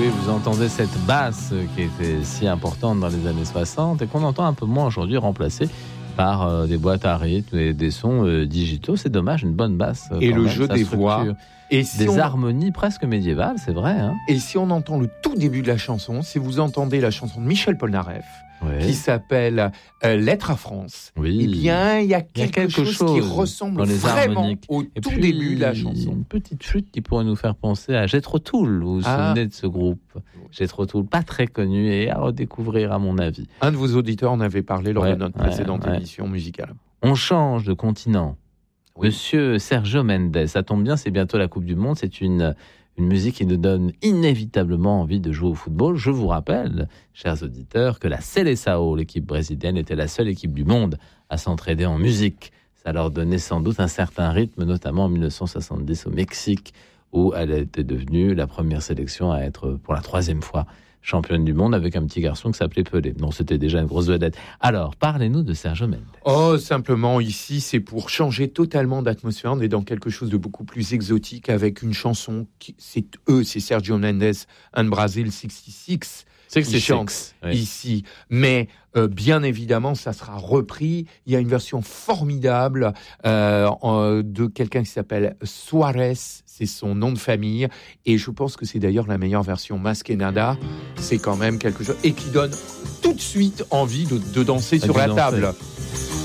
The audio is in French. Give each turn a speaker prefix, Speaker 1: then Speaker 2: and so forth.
Speaker 1: vous entendez cette basse qui était si importante dans les années 60 et qu'on entend un peu moins aujourd'hui, remplacée par des boîtes à rythme et des sons digitaux. C'est dommage, une bonne basse.
Speaker 2: Et le jeu des voix.
Speaker 1: Et si des harmonies presque médiévales, c'est vrai. Hein.
Speaker 2: Et si on entend le tout début de la chanson, si vous entendez la chanson de Michel Polnareff, qui s'appelle Lettre à France, eh bien, il y a quelque chose qui ressemble vraiment au tout début de la chanson.
Speaker 1: Une petite flûte qui pourrait nous faire penser à Jethro Tull. Vous vous souvenez de ce groupe Jethro Tull, pas très connu et à redécouvrir à mon avis.
Speaker 2: Un de vos auditeurs en avait parlé lors de notre précédente émission musicale.
Speaker 1: On change de continent. Monsieur Sergio Mendes, ça tombe bien, c'est bientôt la Coupe du Monde, c'est une musique qui nous donne inévitablement envie de jouer au football. Je vous rappelle, chers auditeurs, que la Seleção, l'équipe brésilienne, était la seule équipe du monde à s'entraider en musique. Ça leur donnait sans doute un certain rythme, notamment en 1970 au Mexique, où elle était devenue la première sélection à être pour la 3e fois championne du monde avec un petit garçon qui s'appelait Pelé. Non, c'était déjà une grosse vedette. Alors, parlez-nous de Sergio Mendes.
Speaker 2: Simplement, ici, c'est pour changer totalement d'atmosphère. On est dans quelque chose de beaucoup plus exotique avec une chanson c'est Sergio Mendes and Brazil 66. Qui chante ici. Mais bien évidemment, ça sera repris. Il y a une version formidable de quelqu'un qui s'appelle Suarez, c'est son nom de famille. Et je pense que c'est d'ailleurs la meilleure version. Mas que nada, c'est quand même quelque chose. Et qui donne tout de suite envie de danser sur la table.